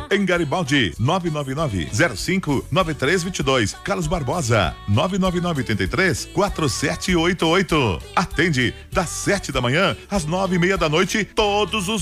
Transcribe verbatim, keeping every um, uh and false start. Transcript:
Em Garibaldi, nove nove nove, zero cinco, nove três dois dois. Carlos Barbosa, nove nove nove, oito três, quatro sete oito oito. Atende das sete da manhã às nove e meia da noite, todos os